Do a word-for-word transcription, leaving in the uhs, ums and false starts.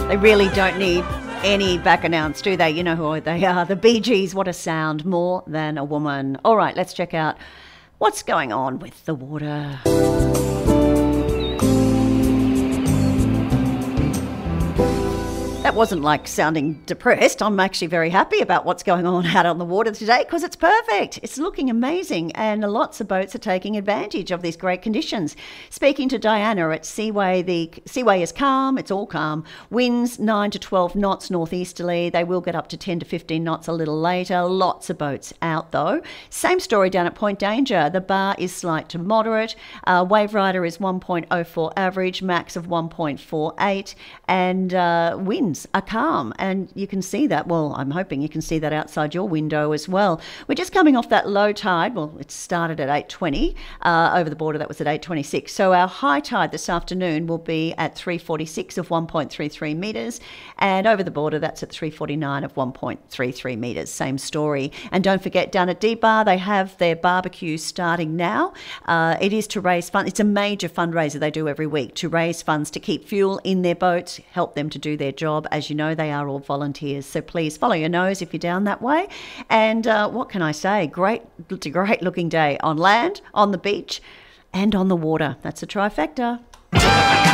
They really don't need any back announce, do they? You know who they are. The Bee Gees. What a sound. More than a woman. All right, let's check out what's going on with the water. That wasn't like sounding depressed. I'm actually very happy about what's going on out on the water today because it's perfect. It's looking amazing and lots of boats are taking advantage of these great conditions. Speaking to Diana at Seaway, the Seaway is calm. It's all calm. Winds nine to twelve knots northeasterly. They will get up to ten to fifteen knots a little later. Lots of boats out though. Same story down at Point Danger. The bar is slight to moderate. Uh, Wave Rider is one point oh four average, max of one point four eight, and uh, winds are calm, and you can see that. Well, I'm hoping you can see that outside your window as well. We're just coming off that low tide. Well, it started at eight twenty. Uh, over the border, that was at eight twenty-six. So our high tide this afternoon will be at three forty-six of one point three three metres, and over the border, that's at three forty-nine of one point three three metres. Same story. And don't forget, down at Deep Bar, they have their barbecue starting now. Uh, it is to raise funds. It's a major fundraiser they do every week to raise funds to keep fuel in their boats, help them to do their job. As you know, they are all volunteers. So please follow your nose if you're down that way. And uh, what can I say? Great, it's a great looking day on land, on the beach, and on the water. That's a trifecta.